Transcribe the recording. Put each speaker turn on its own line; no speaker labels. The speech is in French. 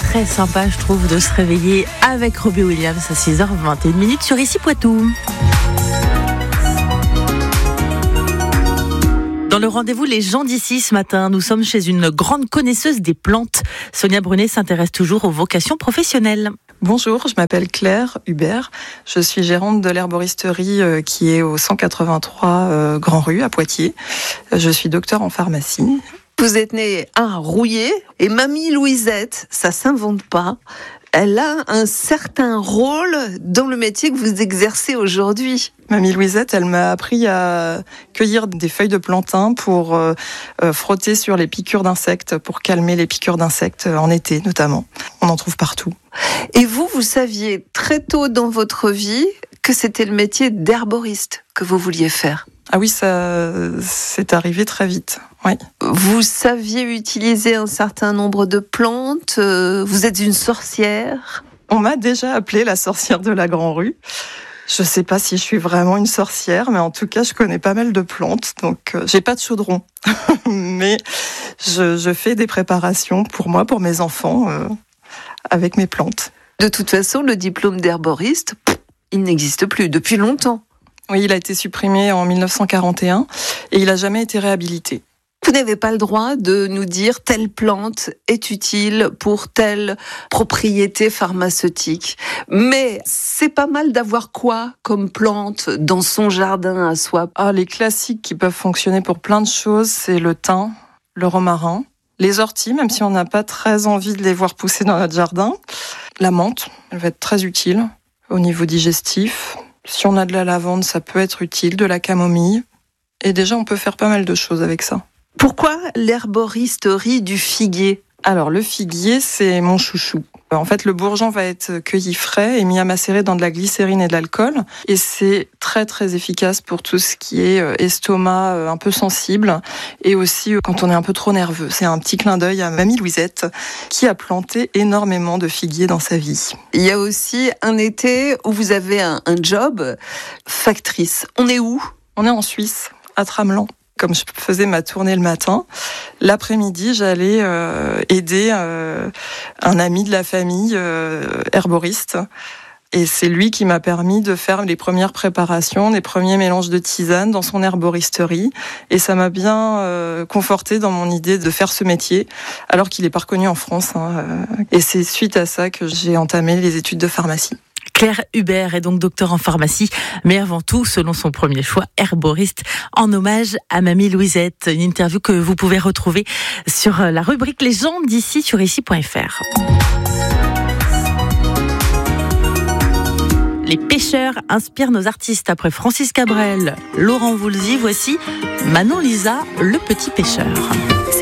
très sympa, je trouve, de se réveiller avec Robbie Williams à 6h21 sur Ici Poitou. Dans le rendez-vous Les gens d'ici ce matin, nous sommes chez une grande connaisseuse des plantes. Sonia Brunet s'intéresse toujours aux vocations professionnelles.
Bonjour, je m'appelle Claire Hubert. Je suis gérante de l'herboristerie qui est au 183 Grand Rue à Poitiers. Je suis docteur en pharmacie.
Vous êtes née à Rouillé et Mamie Louisette, ça s'invente pas. Elle a un certain rôle dans le métier que vous exercez aujourd'hui.
Mamie Louisette, elle m'a appris à cueillir des feuilles de plantain pour frotter sur les piqûres d'insectes, pour calmer les piqûres d'insectes en été notamment. On en trouve partout.
Et vous saviez très tôt dans votre vie que c'était le métier d'herboriste que vous vouliez faire.
Ah oui, ça c'est arrivé très vite. Oui.
Vous saviez utiliser un certain nombre de plantes. Vous êtes une sorcière.
On m'a déjà appelée la sorcière de la Grand Rue. Je sais pas si je suis vraiment une sorcière, mais en tout cas, je connais pas mal de plantes. Donc, j'ai pas de chaudron, mais je fais des préparations pour moi, pour mes enfants, avec mes plantes.
De toute façon, le diplôme d'herboriste, il n'existe plus depuis longtemps.
Oui, il a été supprimé en 1941 et il n'a jamais été réhabilité.
Vous n'avez pas le droit de nous dire telle plante est utile pour telle propriété pharmaceutique. Mais c'est pas mal d'avoir quoi comme plante dans son jardin à soi?
Les classiques qui peuvent fonctionner pour plein de choses, c'est le thym, le romarin, les orties, même si on n'a pas très envie de les voir pousser dans notre jardin. La menthe, elle va être très utile au niveau digestif. Si on a de la lavande, ça peut être utile, de la camomille. Et déjà, on peut faire pas mal de choses avec ça.
Pourquoi l'herboristerie du figuier?
Alors, le figuier, c'est mon chouchou. En fait, le bourgeon va être cueilli frais et mis à macérer dans de la glycérine et de l'alcool. Et c'est très, très efficace pour tout ce qui est estomac un peu sensible. Et aussi quand on est un peu trop nerveux. C'est un petit clin d'œil à Mamie Louisette qui a planté énormément de figuiers dans sa vie.
Il y a aussi un été où vous avez un job factrice. On est où?
On est en Suisse, à Tramelan. Comme je faisais ma tournée le matin, l'après-midi, j'allais aider un ami de la famille, herboriste. Et c'est lui qui m'a permis de faire les premières préparations, les premiers mélanges de tisane dans son herboristerie. Et ça m'a bien confortée dans mon idée de faire ce métier, alors qu'il n'est pas reconnu en France. Et c'est suite à ça que j'ai entamé les études de pharmacie.
Claire Hubert est donc docteur en pharmacie, mais avant tout, selon son premier choix, herboriste, en hommage à Mamie Louisette. Une interview que vous pouvez retrouver sur la rubrique Les gens d'ici sur ici.fr. Les pêcheurs inspirent nos artistes. Après Francis Cabrel, Laurent Voulzy, voici Manon Lisa, le petit pêcheur.